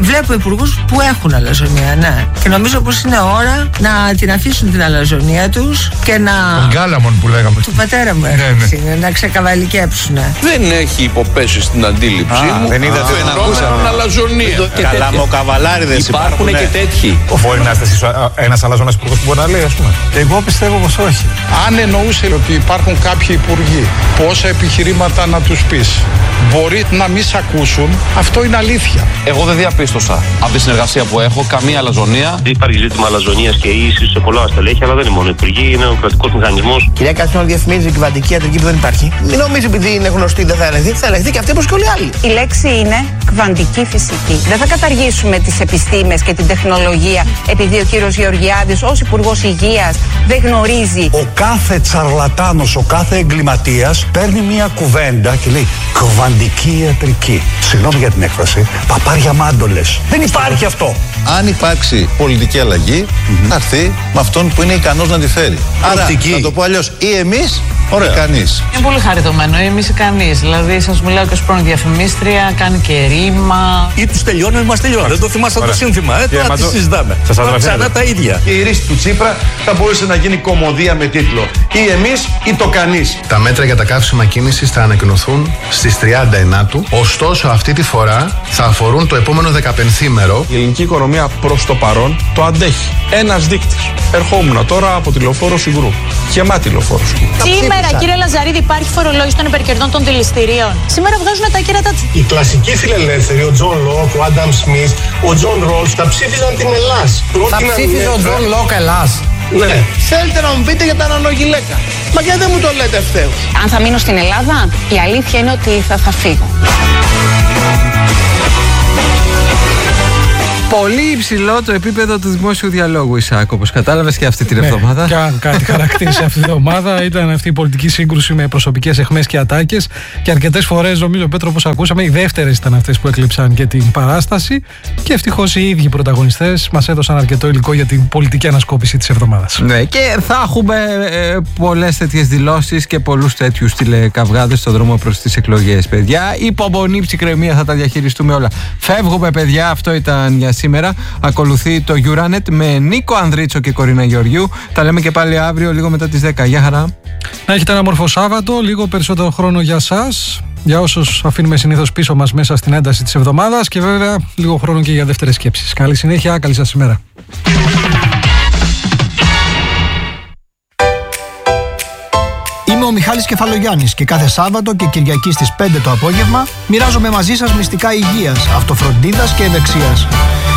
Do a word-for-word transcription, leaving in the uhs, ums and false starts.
Βλέπω υπουργούς που έχουν αλαζονία, ναι. Και νομίζω πως είναι ώρα να την αφήσουν την αλαζονία τους και να. Τον Γκάλαμον που λέγαμε. Του πατέρα μου έτσι, ναι, ναι. Να ξεκαβαλικέψουν. Δεν έχει υποπέσει στην αντίληψή Α, μου. δεν είδατε δεν ακούσαμε αλαζονία. Καλαμοκαβαλάριδες υπάρχουν και τέτοιοι. Μπορεί να είστε ένας αλαζόνας υπουργός που μπορεί να λέει, ας πούμε. Εγώ πιστεύω πως όχι. Αν εννοούσε ότι υπάρχουν κάποιοι υπουργοί, πόσα επιχειρήματα να τους πεις, μπορεί να μην σ' ακούσουν, αυτό είναι αλήθεια. Εγώ δεν διαπίστωσα από τη συνεργασία που έχω καμία αλαζονία. Υπάρχει ζήτημα αλαζονίας και ίσης σε πολλά στελέχη, αλλά δεν είναι μόνο υπουργοί, είναι ο κρατικός μηχανισμός. Κυρία Κασιόν διαφημίζει η κυβαντική ιατρική που δεν υπάρχει. Μην νομίζει επειδή είναι γνωστή δεν θα ελεγχθεί, θα ελεγχθεί και αυτή όπως και όλοι οι άλλοι. Η λέξη είναι κβαντική φυσική. Δεν θα καταργήσουμε τις επιστήμες και την τεχνολογία επειδή ο κύριος Γεωργιάδης ως Υπουργός Υγείας δεν γνωρίζει. Ο κάθε τσαρλατάνος, ο κάθε εγκληματίας παίρνει μια κουβέντα και λέει κβαντική ιατρική. Συγγνώμη για την έκφραση, παπάρια μάντολες. Δεν υπάρχει αυτό. Αν υπάρξει πολιτική αλλαγή, mm-hmm. θα έρθει με αυτόν που είναι ικανός να τη φέρει. Άρα, να το πω αλλιώς, ή εμείς ή κανείς. Είναι πολύ χαριτωμένο, ή εμείς ή κανείς. Δηλαδή, σας μιλάω και ως πρώην διαφημίστρια, κάνει και ρήμα. Ή τους τελειώνω ή μας τελειώνω. Δεν το θυμάστε το σύνθημα. Ε, τώρα τι συζητάμε. Ξανά τα ίδια. Και η ρίση του Τσίπρα θα μπορούσε να γίνει κωμωδία με τίτλο ή εμείς ή το κανείς. Τα μέτρα για τα καύσιμα κίνησης θα ανακοινωθούν στις τριάντα ενάτου. Ωστόσο, αυτή τη φορά θα αφορούν το επόμενο δεκαπενθήμερο. Η ελληνική οικονομία προς το παρόν το αντέχει. Ένας δείκτης. Ερχόμουν τώρα από τη λεωφόρο Συγκρού. Γεμάτη λεωφόρο Συγκρού. Σήμερα, κύριε Λαζαρίδη, υπάρχει φορολόγηση των υπερκερδών των δηληστηρίων. Σήμερα βγάζουν τα κέρατα του. Οι κλασικοί φιλελεύθεροι, ο Τζον Λοκ, ο Άνταμ Σμιθ, ο Τζον Ρόλς, θα ψήφιζαν την Ελλάς. Θα ψήφιζε ο Τζον Λοκ Ελλάς. Ναι. Θέλετε να μου πείτε για τα νανογυλαίκα. Μα γιατί δεν μου το λέτε ευθέως. Αν θα μείνω στην Ελλάδα, η αλήθεια είναι ότι θα, θα φύγω. Πολύ υψηλό το επίπεδο του δημόσιου διαλόγου, Ισάκ, όπως κατάλαβες και αυτή την εβδομάδα. Ναι, και αν κάτι χαρακτήρισε αυτή την εβδομάδα ήταν αυτή η πολιτική σύγκρουση με προσωπικές αιχμές και ατάκες. Και αρκετές φορές, νομίζω, Πέτρο, όπως ακούσαμε, οι δεύτερες ήταν αυτές που έκλειψαν και την παράσταση. Και ευτυχώς οι ίδιοι πρωταγωνιστές μας έδωσαν αρκετό υλικό για την πολιτική ανασκόπηση της εβδομάδας. Ναι, και θα έχουμε ε, πολλές τέτοιες δηλώσεις και πολλούς τέτοιους τηλεκαυγάδες στον δρόμο προς τις εκλογές, παιδιά. Υπομονή, ψυχραιμία, θα τα διαχειριστούμε όλα. Φεύγουμε, παιδιά, αυτό ήταν για σήμερα. Ακολουθεί το Euranet με Νίκο Ανδρίτσο και Κορίνα Γεωργιού. Τα λέμε και πάλι αύριο λίγο μετά τις δέκα. Γεια χαρά. Να έχετε ένα όμορφο Σάββατο, λίγο περισσότερο χρόνο για σας, για όσους αφήνουμε συνήθως πίσω μας μέσα στην ένταση της εβδομάδας και βέβαια λίγο χρόνο και για δεύτερες σκέψεις. Καλή συνέχεια, καλή σας ημέρα. Είμαι ο Μιχάλης Κεφαλογιάννης και κάθε Σάββατο και Κυριακή στις πέντε το απόγευμα μοιράζομαι μαζί σας μυστικά υγείας, αυτοφροντίδας και ευεξίας.